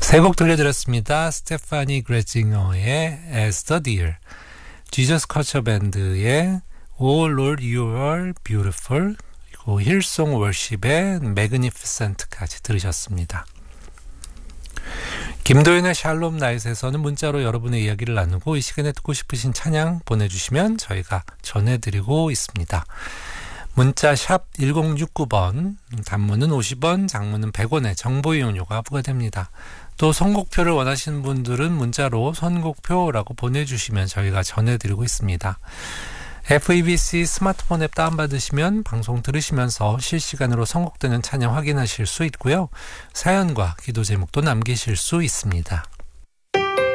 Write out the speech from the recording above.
세 곡 들려드렸습니다. 스테파니 그레징어의 As the Deer, 지저스 커처 밴드의 Oh Lord You Are Beautiful, 그리고 힐송 월십의 Magnificent까지 들으셨습니다. 김도윤의 샬롬 나잇에서는 문자로 여러분의 이야기를 나누고 이 시간에 듣고 싶으신 찬양 보내주시면 저희가 전해드리고 있습니다. 문자 샵 1069번, 단문은 50원, 장문은 100원의 정보 이용료가 부과됩니다. 또 선곡표를 원하시는 분들은 문자로 선곡표라고 보내주시면 저희가 전해드리고 있습니다. FEBC 스마트폰 앱 다운받으시면 방송 들으시면서 실시간으로 선곡되는 찬양 확인하실 수 있고요. 사연과 기도 제목도 남기실 수 있습니다.